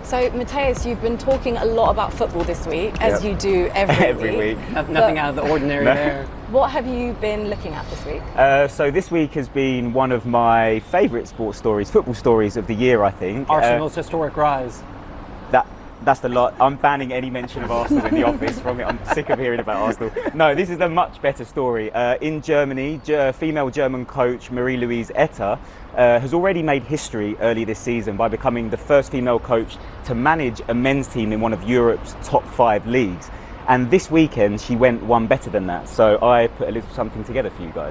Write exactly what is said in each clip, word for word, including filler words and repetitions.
So, Matthias, you've been talking a lot about football this week, as Yep. you do every, every week. week. No, nothing out of the ordinary No. there. What have you been looking at this week? Uh, so this week has been one of my favourite sports stories, football stories of the year, I think. Arsenal's Uh, historic rise. that That's the lot. I'm banning any mention of Arsenal in the office from it. I'm sick of hearing about Arsenal. No, this is a much better story. Uh, in Germany, G- female German coach Marie-Louise Etter uh, has already made history early this season by becoming the first female coach to manage a men's team in one of Europe's top five leagues. And this weekend, she went one better than that. So I put a little something together for you guys.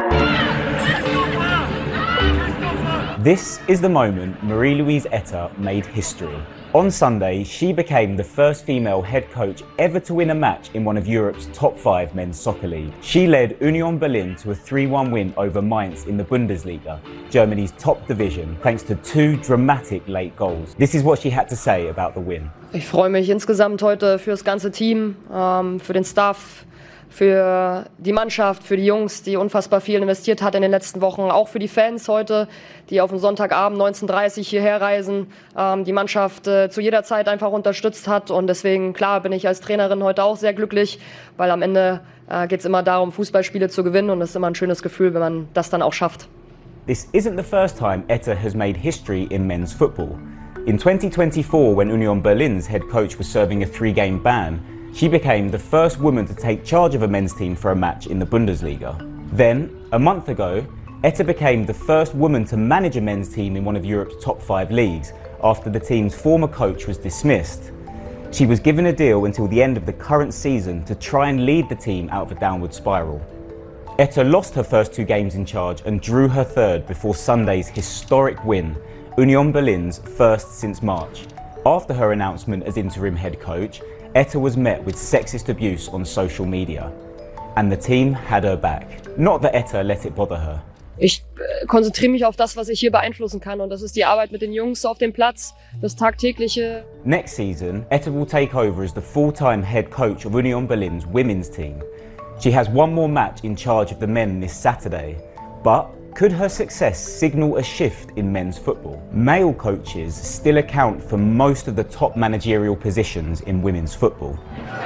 This is the moment Marie-Louise Etter made history. On Sunday, she became the first female head coach ever to win a match in one of Europe's top five men's soccer leagues. She led Union Berlin to a three one win over Mainz in the Bundesliga, Germany's top division, thanks to two dramatic late goals. This is what she had to say about the win. Ich freue mich insgesamt heute für das ganze Team, ähm, für den Staff, für die Mannschaft, für die Jungs, die unfassbar viel investiert hat in den letzten Wochen, auch für die Fans heute, die auf dem Sonntagabend neunzehn Uhr dreißig hierher reisen, ähm, die Mannschaft äh, zu jeder Zeit einfach unterstützt hat und deswegen, klar, bin ich als Trainerin heute auch sehr glücklich, weil am Ende äh, geht es immer darum, Fußballspiele zu gewinnen und es ist immer ein schönes Gefühl, wenn man das dann auch schafft. This isn't the first time Etter has made history in men's football. In twenty twenty-four, when Union Berlin's head coach was serving a three-game ban, she became the first woman to take charge of a men's team for a match in the Bundesliga. Then, a month ago, Etter became the first woman to manage a men's team in one of Europe's top five leagues after the team's former coach was dismissed. She was given a deal until the end of the current season to try and lead the team out of a downward spiral. Etter lost her first two games in charge and drew her third before Sunday's historic win, Union Berlin's first since March. After her announcement as interim head coach, Etter was met with sexist abuse on social media. And the team had her back. Not that Etter let it bother her. Ich äh, konzentriere mich auf das, was ich hier beeinflussen kann und das ist die Arbeit mit den Jungs auf dem Platz, das tagtägliche. Next season, Etter will take over as the full-time head coach of Union Berlin's women's team. She has one more match in charge of the men this Saturday, but could her success signal a shift in men's football? Male coaches still account for most of the top managerial positions in women's football.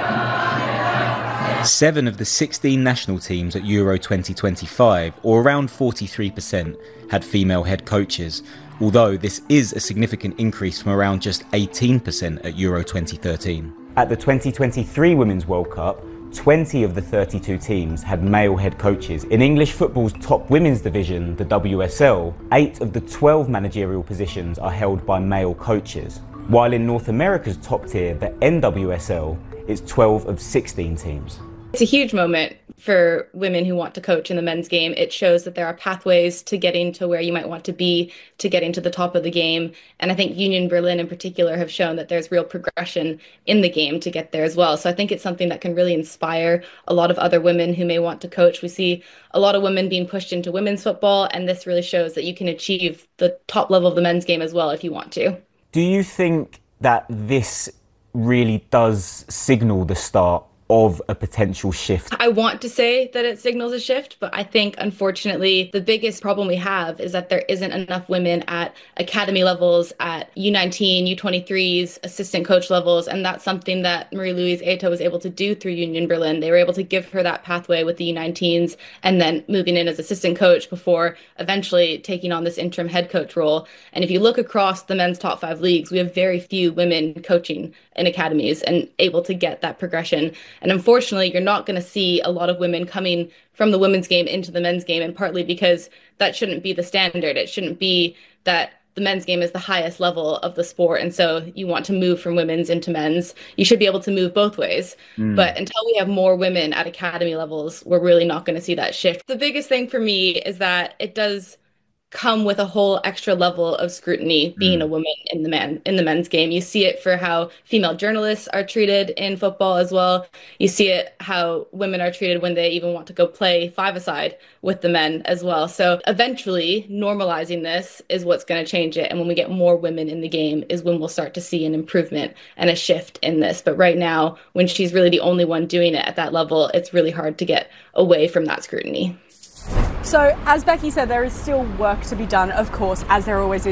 Seven of the sixteen national teams at Euro twenty twenty-five, or around forty-three percent, had female head coaches, although this is a significant increase from around just eighteen percent at Euro twenty thirteen. At the twenty twenty-three Women's World Cup, twenty of the thirty-two teams had male head coaches. In English football's top women's division, the W S L, eight of the twelve managerial positions are held by male coaches. While in North America's top tier, the N W S L, it's twelve of sixteen teams. It's a huge moment for women who want to coach in the men's game. It shows that there are pathways to getting to where you might want to be, to getting to the top of the game. And I think Union Berlin in particular have shown that there's real progression in the game to get there as well. So I think it's something that can really inspire a lot of other women who may want to coach. We see a lot of women being pushed into women's football, and this really shows that you can achieve the top level of the men's game as well if you want to. Do you think that this really does signal the start of a potential shift? I want to say that it signals a shift, but I think unfortunately the biggest problem we have is that there isn't enough women at academy levels, at U nineteen, U twenty-threes, assistant coach levels, and that's something that Marie-Louise Etter was able to do through Union Berlin. They were able to give her that pathway with the U nineteens and then moving in as assistant coach before eventually taking on this interim head coach role. And if you look across the men's top five leagues, we have very few women coaching in academies and able to get that progression. And unfortunately, you're not going to see a lot of women coming from the women's game into the men's game, and partly because that shouldn't be the standard. It shouldn't be that the men's game is the highest level of the sport, and so you want to move from women's into men's. You should be able to move both ways. Mm. But until we have more women at academy levels, we're really not going to see that shift. The biggest thing for me is that it does come with a whole extra level of scrutiny being mm. a woman in the man in the men's game. You see it for how female journalists are treated in football as well. You see it how women are treated when they even want to go play five-a-side with the men as well. So eventually normalizing this is what's going to change it. And when we get more women in the game is when we'll start to see an improvement and a shift in this. But right now, when she's really the only one doing it at that level, it's really hard to get away from that scrutiny. So, as Becky said, there is still work to be done, of course, as there always is.